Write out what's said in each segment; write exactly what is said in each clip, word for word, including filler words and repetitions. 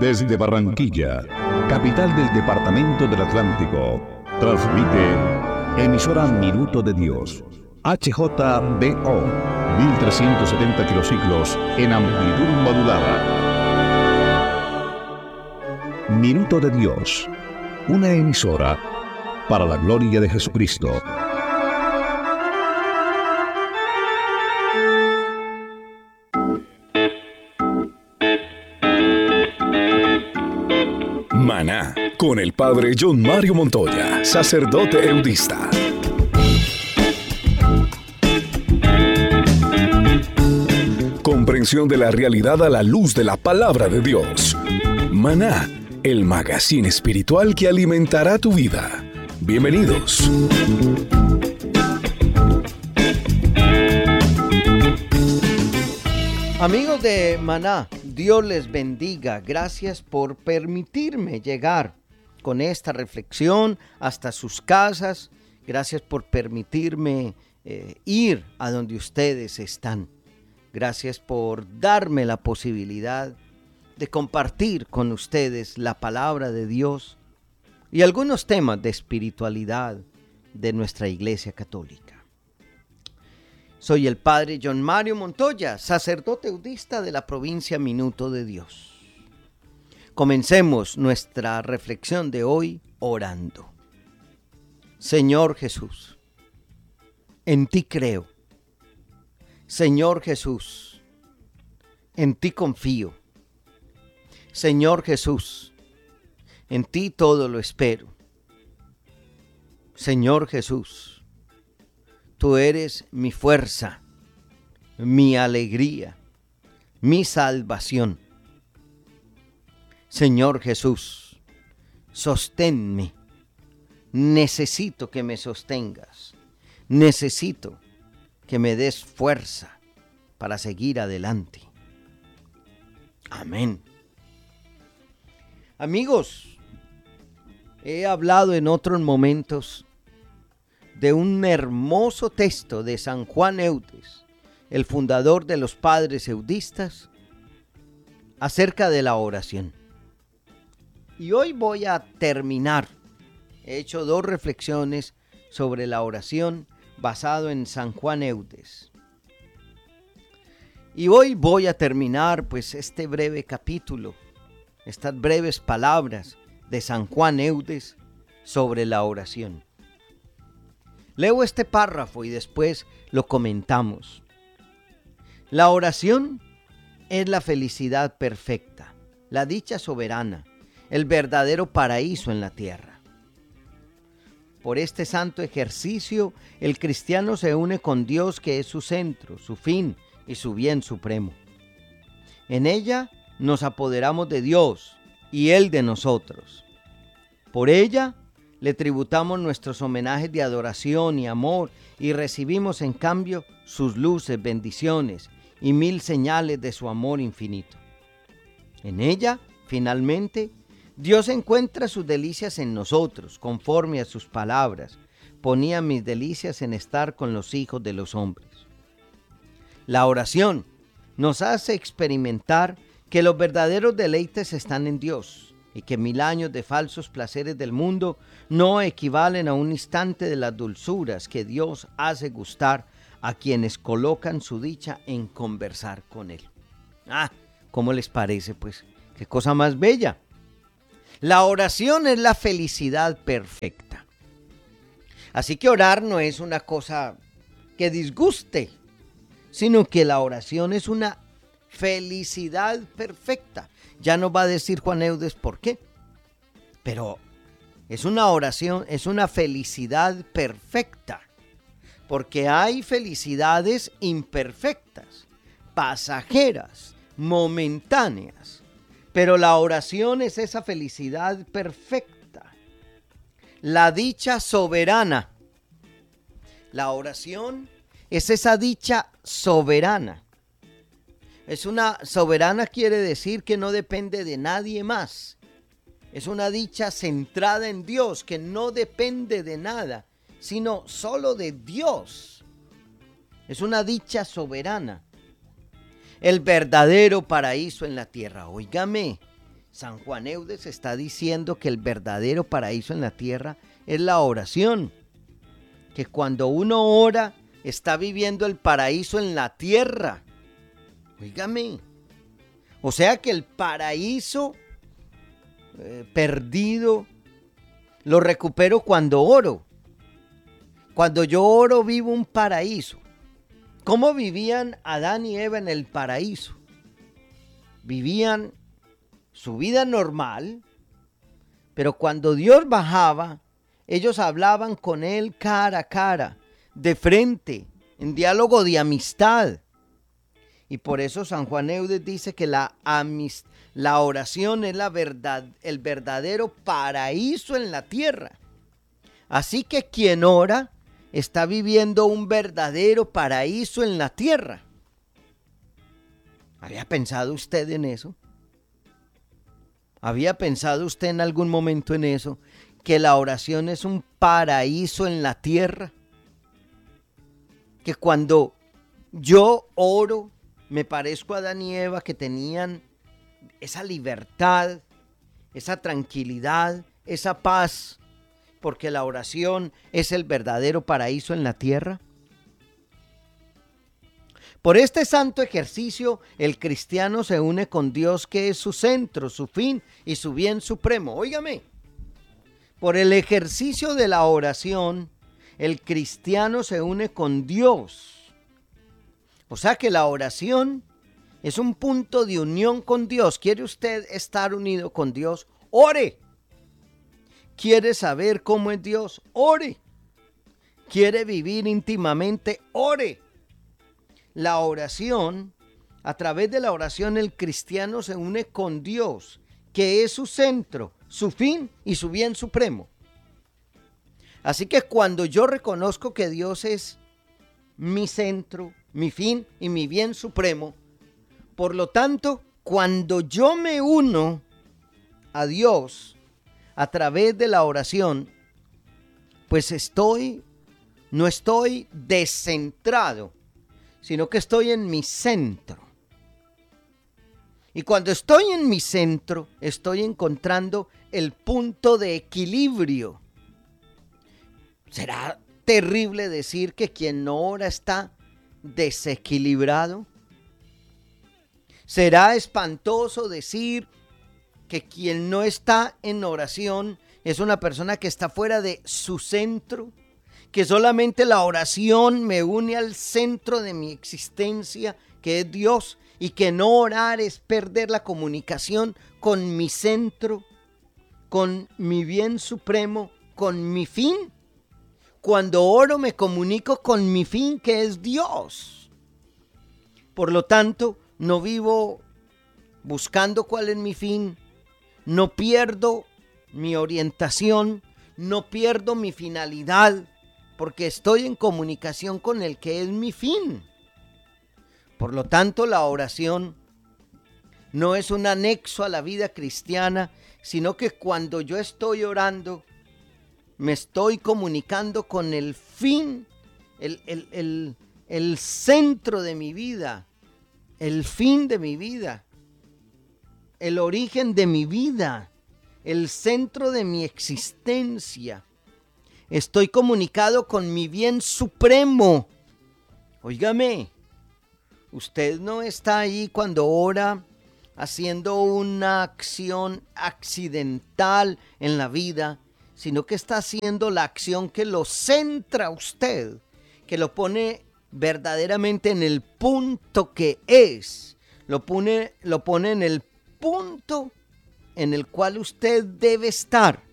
Desde Barranquilla, capital del departamento del Atlántico, transmite emisora Minuto de Dios, H J B O, mil trescientos setenta kilociclos en amplitud modulada. Minuto de Dios, una emisora para la gloria de Jesucristo. Maná, con el padre John Mario Montoya, sacerdote eudista. Comprensión de la realidad a la luz de la palabra de Dios. Maná, el magazine espiritual que alimentará tu vida. Bienvenidos. Amigos de Maná, Dios les bendiga. Gracias por permitirme llegar con esta reflexión hasta sus casas. Gracias por permitirme eh, ir a donde ustedes están. Gracias por darme la posibilidad de compartir con ustedes la palabra de Dios y algunos temas de espiritualidad de nuestra Iglesia Católica. Soy el padre John Mario Montoya, sacerdote eudista de la provincia Minuto de Dios. Comencemos nuestra reflexión de hoy orando. Señor Jesús, en ti creo. Señor Jesús, en ti confío. Señor Jesús, en ti todo lo espero. Señor Jesús, tú eres mi fuerza, mi alegría, mi salvación. Señor Jesús, sosténme. Necesito que me sostengas. Necesito que me des fuerza para seguir adelante. Amén. Amigos, he hablado en otros momentos de un hermoso texto de San Juan Eudes, el fundador de los padres eudistas, acerca de la oración. Y hoy voy a terminar. He hecho dos reflexiones sobre la oración basado en San Juan Eudes. Y hoy voy a terminar pues este breve capítulo, estas breves palabras de San Juan Eudes sobre la oración. Leo este párrafo y después lo comentamos. La oración es la felicidad perfecta, la dicha soberana, el verdadero paraíso en la tierra. Por este santo ejercicio, el cristiano se une con Dios, que es su centro, su fin y su bien supremo. En ella nos apoderamos de Dios y Él de nosotros. Por ella le tributamos nuestros homenajes de adoración y amor y recibimos en cambio sus luces, bendiciones y mil señales de su amor infinito. En ella, finalmente, Dios encuentra sus delicias en nosotros, conforme a sus palabras. Ponía mis delicias en estar con los hijos de los hombres. La oración nos hace experimentar que los verdaderos deleites están en Dios y que mil años de falsos placeres del mundo no equivalen a un instante de las dulzuras que Dios hace gustar a quienes colocan su dicha en conversar con Él. Ah, ¿cómo les parece, pues? ¡Qué cosa más bella! La oración es la felicidad perfecta. Así que orar no es una cosa que disguste, sino que la oración es una felicidad perfecta. Ya nos va a decir Juan Eudes por qué. Pero es una oración, es una felicidad perfecta. Porque hay felicidades imperfectas, pasajeras, momentáneas. Pero la oración es esa felicidad perfecta. La dicha soberana. La oración es esa dicha soberana. Es una soberana, quiere decir que no depende de nadie más. Es una dicha centrada en Dios, que no depende de nada, sino solo de Dios. Es una dicha soberana. El verdadero paraíso en la tierra. Óigame, San Juan Eudes está diciendo que el verdadero paraíso en la tierra es la oración. Que cuando uno ora, está viviendo el paraíso en la tierra. Óigame. O sea que el paraíso eh, perdido lo recupero cuando oro. Cuando yo oro vivo un paraíso. ¿Cómo vivían Adán y Eva en el paraíso? Vivían su vida normal, pero cuando Dios bajaba, ellos hablaban con Él cara a cara, de frente, en diálogo de amistad. Y por eso San Juan Eudes dice que la, amist- la oración es la verdad, el verdadero paraíso en la tierra. Así que quien ora está viviendo un verdadero paraíso en la tierra. ¿Había pensado usted en eso? ¿Había pensado usted en algún momento en eso? Que la oración es un paraíso en la tierra. Que cuando yo oro, me parezco a Adán y Eva, que tenían esa libertad, esa tranquilidad, esa paz, porque la oración es el verdadero paraíso en la tierra. Por este santo ejercicio, el cristiano se une con Dios, que es su centro, su fin y su bien supremo. Óigame, por el ejercicio de la oración, el cristiano se une con Dios. O sea que la oración es un punto de unión con Dios. ¿Quiere usted estar unido con Dios? Ore. ¿Quiere saber cómo es Dios? Ore. ¿Quiere vivir íntimamente? Ore. La oración, a través de la oración el cristiano se une con Dios, que es su centro, su fin y su bien supremo. Así que cuando yo reconozco que Dios es mi centro, mi fin y mi bien supremo, por lo tanto, cuando yo me uno a Dios a través de la oración, pues estoy, no estoy descentrado, sino que estoy en mi centro. Y cuando estoy en mi centro, estoy encontrando el punto de equilibrio. ¿Será terrible decir que quien no ora está desequilibrado? ¿Será espantoso decir que quien no está en oración es una persona que está fuera de su centro? Que solamente la oración me une al centro de mi existencia, que es Dios, y que no orar es perder la comunicación con mi centro, con mi bien supremo, con mi fin. Cuando oro me comunico con mi fin, que es Dios. Por lo tanto, no vivo buscando cuál es mi fin, no pierdo mi orientación, no pierdo mi finalidad, porque estoy en comunicación con el que es mi fin. Por lo tanto, la oración no es un anexo a la vida cristiana, sino que cuando yo estoy orando, me estoy comunicando con el fin, el, el, el, el centro de mi vida, el fin de mi vida, el origen de mi vida, el centro de mi existencia. Estoy comunicado con mi bien supremo. Óigame, usted no está ahí cuando ora haciendo una acción accidental en la vida, sino que está haciendo la acción que lo centra a usted, que lo pone verdaderamente en el punto que es, lo pone, lo pone en el punto en el cual usted debe estar.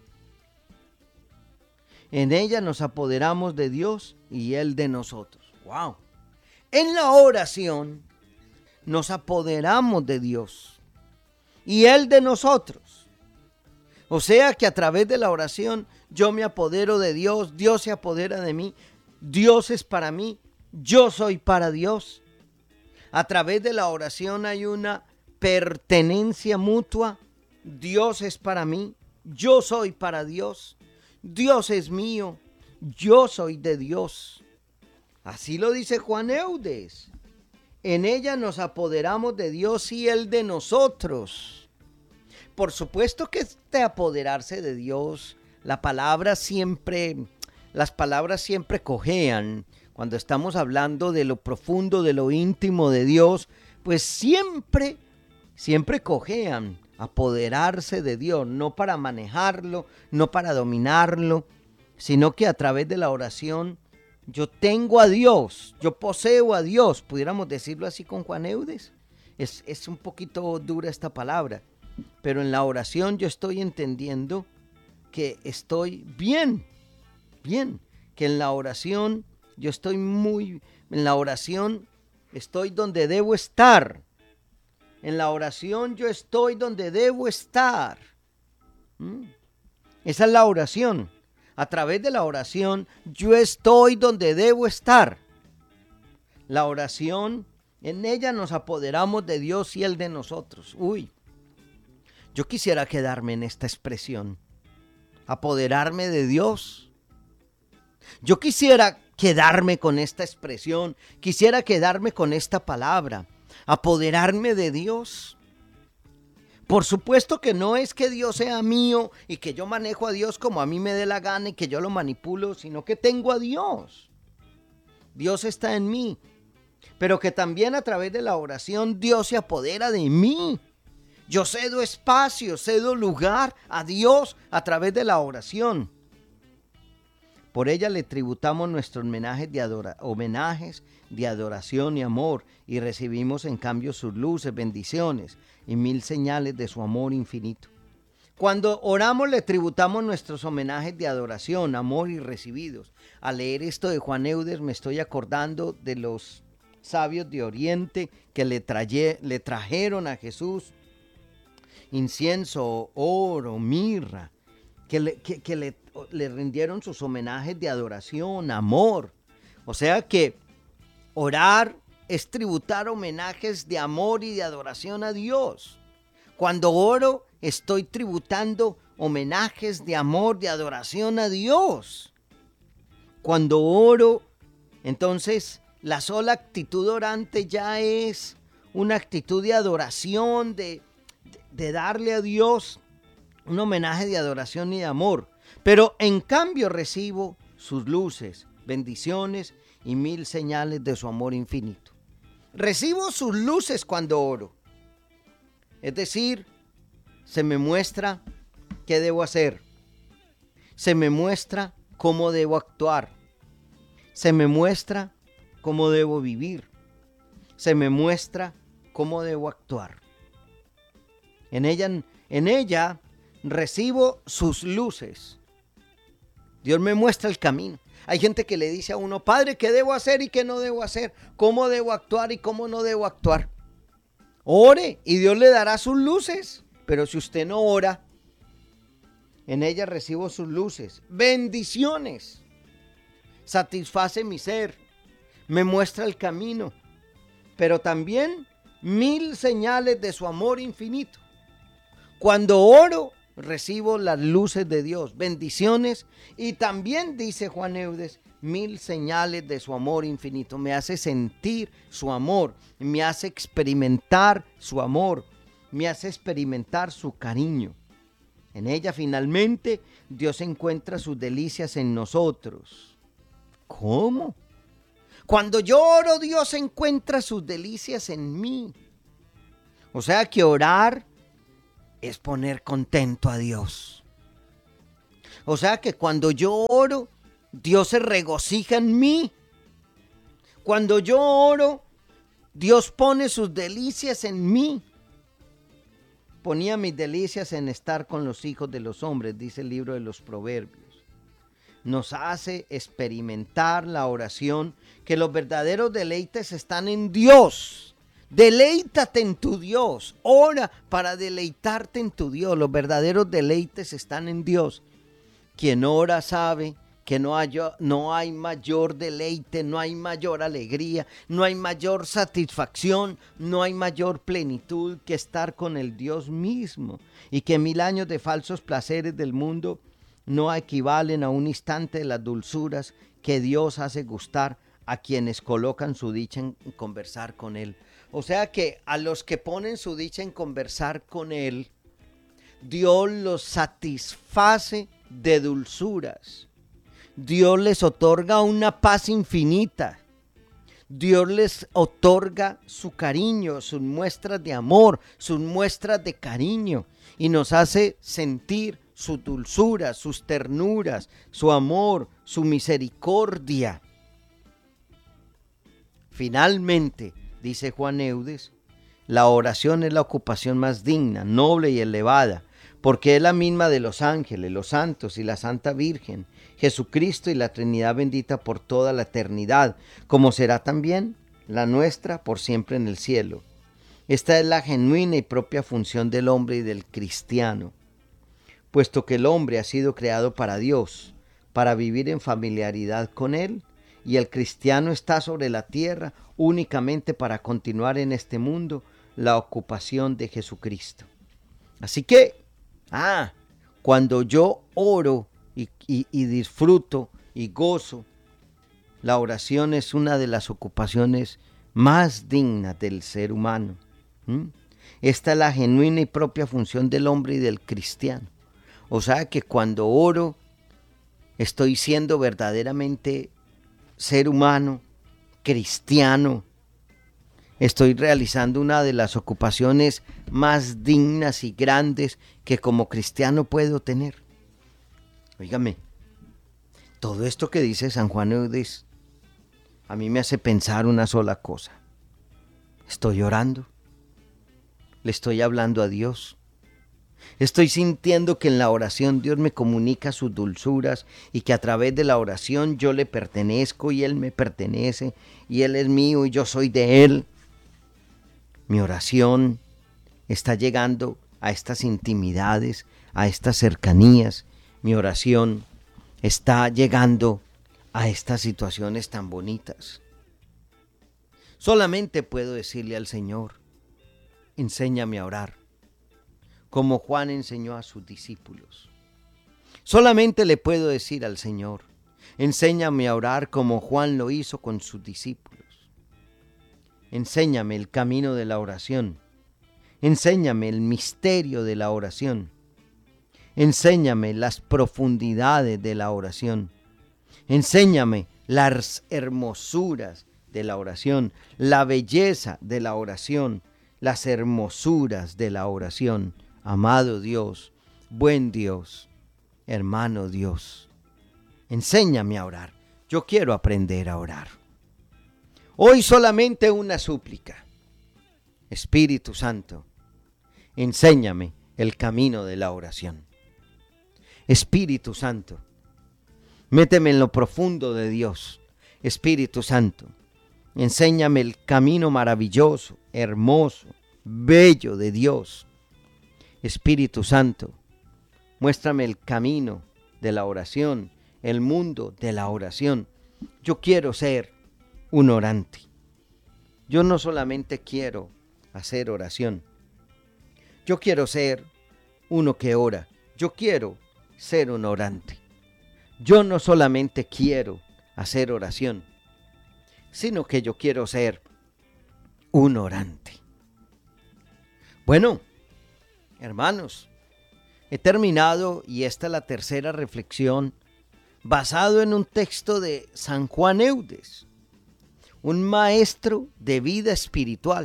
En ella nos apoderamos de Dios y Él de nosotros. ¡Wow! En la oración nos apoderamos de Dios y Él de nosotros. O sea que a través de la oración yo me apodero de Dios, Dios se apodera de mí, Dios es para mí, yo soy para Dios. A través de la oración hay una pertenencia mutua. Dios es para mí, yo soy para Dios. Dios es mío, yo soy de Dios. Así lo dice Juan Eudes. En ella nos apoderamos de Dios y Él de nosotros. por supuesto que este apoderarse de Dios, la palabra siempre, las palabras siempre cojean. Cuando estamos hablando de lo profundo, de lo íntimo de Dios, pues siempre, siempre cojean. Apoderarse de Dios, no para manejarlo, no para dominarlo, sino que a través de la oración yo tengo a Dios, yo poseo a Dios, pudiéramos decirlo así con Juan Eudes. Es, es un poquito dura esta palabra, pero en la oración yo estoy entendiendo que estoy bien, bien, que en la oración yo estoy muy, en la oración estoy donde debo estar. En la oración yo estoy donde debo estar. ¿Mm? Esa es la oración. A través de la oración yo estoy donde debo estar. La oración, en ella nos apoderamos de Dios y Él de nosotros. Uy, yo quisiera quedarme en esta expresión. Apoderarme de Dios. Yo quisiera quedarme con esta expresión. Quisiera quedarme con esta palabra. Apoderarme de Dios. Por supuesto que no es que Dios sea mío y que yo manejo a Dios como a mí me dé la gana y que yo lo manipulo, sino que tengo a Dios. Dios está en mí, pero que también a través de la oración Dios se apodera de mí. Yo cedo espacio, cedo lugar a Dios a través de la oración. Por ella le tributamos nuestros homenajes de, adora- homenajes de adoración y amor, y recibimos en cambio sus luces, bendiciones y mil señales de su amor infinito. Cuando oramos le tributamos nuestros homenajes de adoración, amor y recibidos. Al leer esto de Juan Eudes me estoy acordando de los sabios de Oriente que le, traye, le trajeron a Jesús incienso, oro, mirra, que le, que, que le, le rindieron sus homenajes de adoración, amor. O sea que orar es tributar homenajes de amor y de adoración a Dios. Cuando oro, estoy tributando homenajes de amor, de adoración a Dios. Cuando oro, entonces la sola actitud orante ya es una actitud de adoración, de, de, de darle a Dios un homenaje de adoración y de amor. Pero en cambio recibo sus luces, bendiciones y mil señales de su amor infinito. Recibo sus luces cuando oro. Es decir, se me muestra qué debo hacer. Se me muestra cómo debo actuar. Se me muestra cómo debo vivir. Se me muestra cómo debo actuar. En ella, en ella recibo sus luces. Dios me muestra el camino. Hay gente que le dice a uno, Padre, ¿qué debo hacer y qué no debo hacer? ¿Cómo debo actuar y cómo no debo actuar? Ore y Dios le dará sus luces. Pero si usted no ora, en ella recibo sus luces, bendiciones. Satisface mi ser, me muestra el camino, pero también mil señales de su amor infinito. Cuando oro, recibo las luces de Dios, bendiciones, y también, dice Juan Eudes, mil señales de su amor infinito. Me hace sentir su amor, me hace experimentar su amor, me hace experimentar su cariño. En ella finalmente Dios encuentra sus delicias en nosotros. ¿Cómo? Cuando yo oro, Dios encuentra sus delicias en mí. O sea que orar es poner contento a Dios. O sea que cuando yo oro, Dios se regocija en mí. Cuando yo oro, Dios pone sus delicias en mí. Ponía mis delicias en estar con los hijos de los hombres, dice el libro de los Proverbios. Nos hace experimentar la oración, que los verdaderos deleites están en Dios. Deleítate en tu Dios. Ora para deleitarte en tu Dios. Los verdaderos deleites están en Dios. Quien ora sabe que no hay, no hay mayor deleite, no hay mayor alegría, no hay mayor satisfacción, no hay mayor plenitud que estar con el Dios mismo, y que mil años de falsos placeres del mundo no equivalen a un instante de las dulzuras que Dios hace gustar a quienes colocan su dicha en conversar con Él. O sea que a los que ponen su dicha en conversar con Él, Dios los satisface de dulzuras. Dios les otorga una paz infinita. Dios les otorga su cariño, sus muestras de amor, sus muestras de cariño, y nos hace sentir su dulzura, sus ternuras, su amor, su misericordia. Finalmente, dice Juan Eudes, la oración es la ocupación más digna, noble y elevada, porque es la misma de los ángeles, los santos y la Santa Virgen, Jesucristo y la Trinidad bendita por toda la eternidad, como será también la nuestra por siempre en el cielo. Esta es la genuina y propia función del hombre y del cristiano, puesto que el hombre ha sido creado para Dios, para vivir en familiaridad con Él, y el cristiano está sobre la tierra únicamente para continuar en este mundo la ocupación de Jesucristo. Así que, ah, cuando yo oro y, y, y disfruto y gozo, la oración es una de las ocupaciones más dignas del ser humano. ¿Mm? Esta es la genuina y propia función del hombre y del cristiano. O sea que cuando oro, estoy siendo verdaderamente ser humano, cristiano. Estoy realizando una de las ocupaciones más dignas y grandes que como cristiano puedo tener. Óigame, todo esto que dice San Juan Eudes a mí me hace pensar una sola cosa. Estoy orando, le estoy hablando a Dios. Estoy sintiendo que en la oración Dios me comunica sus dulzuras y que a través de la oración yo le pertenezco y Él me pertenece y Él es mío y yo soy de Él. Mi oración está llegando a estas intimidades, a estas cercanías. Mi oración está llegando a estas situaciones tan bonitas. Solamente puedo decirle al Señor, enséñame a orar, como Juan enseñó a sus discípulos. Solamente le puedo decir al Señor, enséñame a orar como Juan lo hizo con sus discípulos. Enséñame el camino de la oración. Enséñame el misterio de la oración. Enséñame las profundidades de la oración. Enséñame las hermosuras de la oración, la belleza de la oración, las hermosuras de la oración. Amado Dios, buen Dios, hermano Dios, enséñame a orar. Yo quiero aprender a orar. Hoy solamente una súplica. Espíritu Santo, enséñame el camino de la oración. Espíritu Santo, méteme en lo profundo de Dios. Espíritu Santo, enséñame el camino maravilloso, hermoso, bello de Dios. Espíritu Santo, muéstrame el camino de la oración, el mundo de la oración. Yo quiero ser un orante. Yo no solamente quiero hacer oración. Yo quiero ser uno que ora. Yo quiero ser un orante. Yo no solamente quiero hacer oración, sino que yo quiero ser un orante. Bueno, hermanos, he terminado y esta es la tercera reflexión basado en un texto de San Juan Eudes, un maestro de vida espiritual.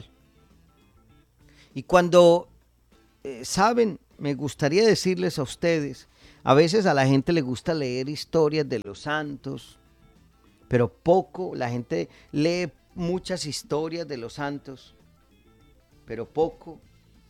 Y cuando, eh, saben, me gustaría decirles a ustedes, a veces a la gente le gusta leer historias de los santos, pero poco, la gente lee muchas historias de los santos, pero poco,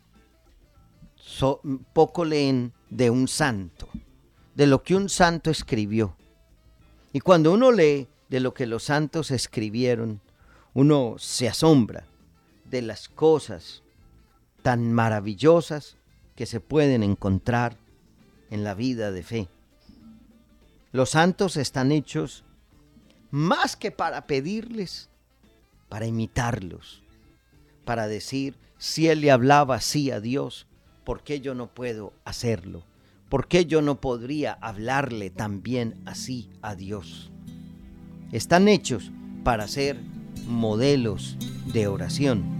so, poco leen de un santo, de lo que un santo escribió. Y cuando uno lee de lo que los santos escribieron, uno se asombra de las cosas tan maravillosas que se pueden encontrar en la vida de fe. Los santos están hechos más que para pedirles, para imitarlos, para decir, si él le hablaba así a Dios, ¿por qué yo no puedo hacerlo? ¿Por qué yo no podría hablarle también así a Dios? Están hechos para ser modelos de oración.